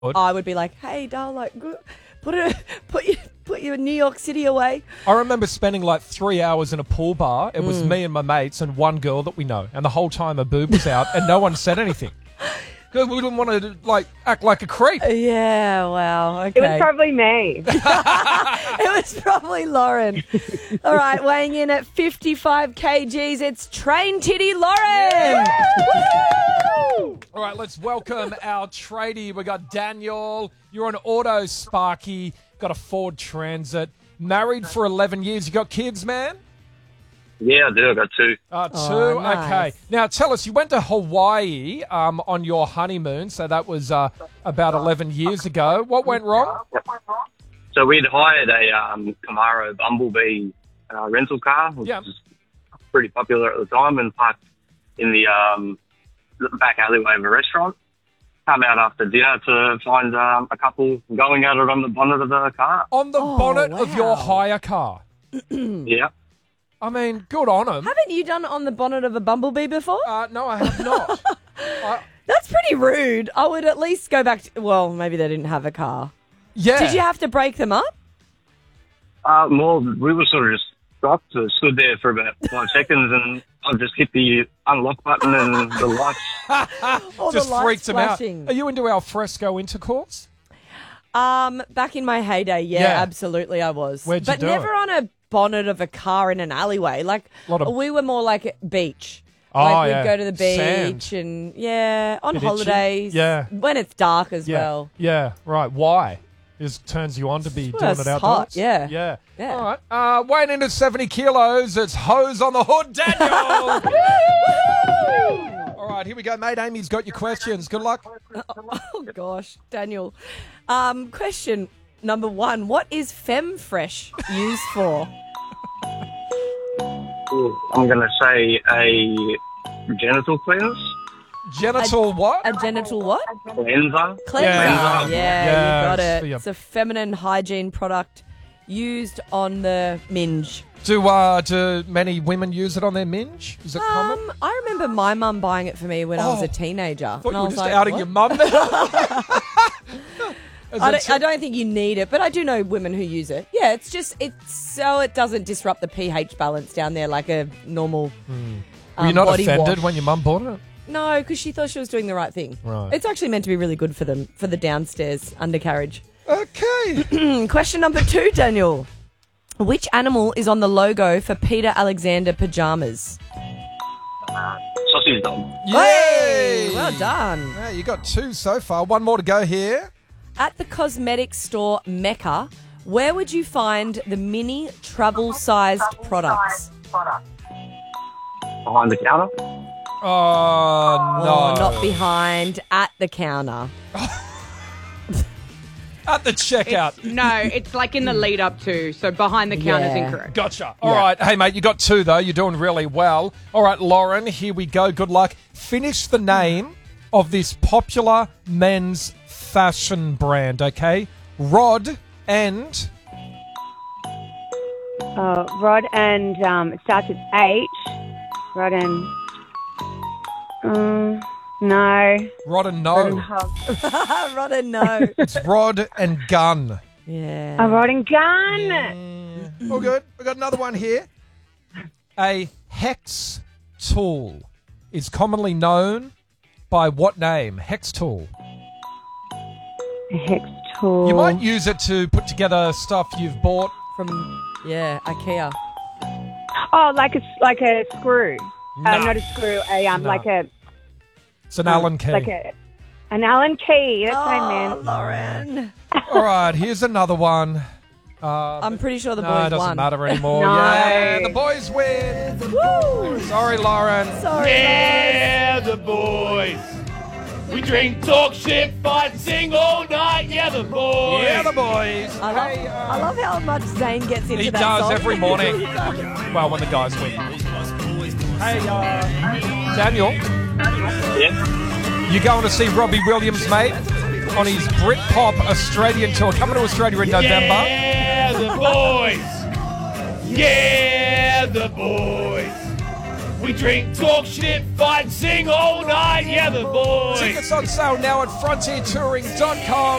I would be like, hey, darling, like, put your New York City away. I remember spending like 3 hours in a pool bar. It was me and my mates and one girl that we know. And the whole time her boob was out and no one said anything. Because we didn't want to act like a creep. Yeah, wow, okay. It was probably me. It was probably Lauren. All right, weighing in at 55 kgs, it's Train Titty Lauren. Woo! All right, let's welcome our tradie. We got Daniel. You're on Auto Sparky. Got a Ford Transit. Married for 11 years. You got kids, man? Yeah, I do. I got two. Two. Oh, nice. Okay. Now, tell us, you went to Hawaii on your honeymoon, so that was about 11 years ago. What went wrong? So we'd hired a Camaro Bumblebee rental car, which was pretty popular at the time, and parked in the back alleyway of a restaurant. Come out after dinner to find a couple going at it on the bonnet of the car. On the bonnet of your hire car? Yeah. I mean, good on them. Haven't you done it on the bonnet of a Bumblebee before? No, I have not. That's pretty rude. I would at least go back to... Well, maybe they didn't have a car. Yeah. Did you have to break them up? Well, we were sort of just stopped, stood there for about 5 seconds, and I just hit the unlock button and the lights. Or just the lights freaked them flashing. out. Are you into al fresco intercourse? Back in my heyday, yeah, absolutely I was. Where'd you but do never it? on a bonnet of a car in an alleyway. Like, we were more like beach. Oh, like, yeah. we'd go to the beach Sand. and, on Bit itchy. holidays. Yeah. When it's dark as well. Yeah, right. Why? It turns you on to be doing it's it outdoors? hot, yeah. Yeah. Yeah. All right. Weighing in at 70 kilos, it's Hose on the Hood, Daniel! All right, here we go, mate. Amy's got your questions. Good luck. Oh, gosh, Daniel. Question number 1. What is FemFresh used for? I'm going to say a genital cleanse. Genital what? A genital what? Cleanser. Cleanser. Yeah. Yeah, you got Yes, it. yeah. It's a feminine hygiene product used on the minge. Do many women use it on their minge? Is it common? I remember my mum buying it for me when I was a teenager. I thought and you I were was just like, outing what? your mum there. I don't think you need it, but I do know women who use it. Yeah, it's so it doesn't disrupt the pH balance down there like a normal Were you not body offended wash. when your mum bought it? No, because she thought she was doing the right thing. Right. It's actually meant to be really good for them, for the downstairs undercarriage. Okay. Question number 2, Daniel. Which animal is on the logo for Peter Alexander pajamas? Sausage dog. Hey, well done. Yeah, you got 2 so far. One more to go here. At the cosmetics store Mecca, where would you find the mini travel-sized products? Behind the counter. Oh, no. Oh, not behind, at the counter. At the checkout. No, it's like in the lead up to, so behind the counter's Yeah. incorrect. Gotcha. All right. Hey, mate, you got 2, though. You're doing really well. All right, Lauren, here we go. Good luck. Finish the name of this popular men's fashion brand, okay? Rod and... Rod and, it starts with H. Rod and, no. Rod and No. Rod and Hog. Rod and no. It's Rod and Gun. Yeah. A rod and gun. All good. We've got another one here. A hex tool is commonly known by what name? Hex tool. A hex tool. You might use it to put together stuff you've bought. From, IKEA. Oh, like a screw. No. Not a screw. Like a. It's an Allen key. Like an Allen key. That's what I meant. Lauren. All right, here's another one. I'm pretty sure the No, boys it doesn't won. matter anymore. No. Yeah, the boys win. Woo! Sorry, Lauren. Sorry, Yeah, the boys. We drink, talk shit, fight, sing all night. Yeah, the boys. Yeah, the boys. I love how much Zane gets into He that does song. every morning. Well, when the guys win. Hey, Daniel, Yeah. you going to see Robbie Williams, mate, on his Britpop Australian tour, coming to Australia in November. Yeah, the boys. Yeah, the boys. We drink, talk shit, fight, sing all night. Yeah, the boys. Tickets on sale now at frontiertouring.com.